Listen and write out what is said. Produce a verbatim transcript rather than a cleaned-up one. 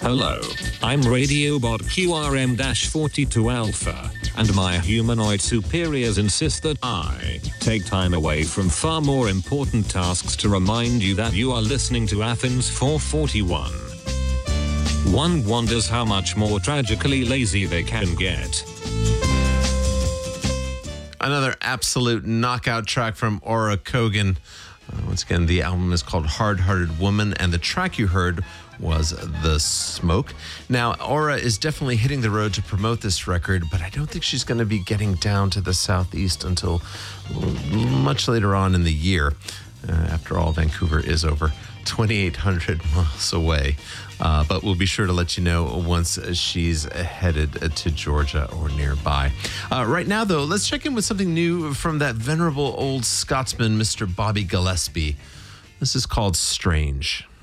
Hello, I'm Radiobot Q R M forty-two Alpha, and my humanoid superiors insist that I take time away from far more important tasks to remind you that you are listening to Athens four forty-one. One wonders how much more tragically lazy they can get. Another absolute knockout track from Aura Kogan. Uh, once again, the album is called Hard Hearted Woman, and the track you heard was The Smoke. Now, Aura is definitely hitting the road to promote this record, but I don't think she's going to be getting down to the Southeast until much later on in the year. Uh, after all, Vancouver is over twenty-eight hundred miles away. Uh, but we'll be sure to let you know once she's headed to Georgia or nearby. Uh, right now, though, let's check in with something new from that venerable old Scotsman, Mister Bobby Gillespie. This is called Strange.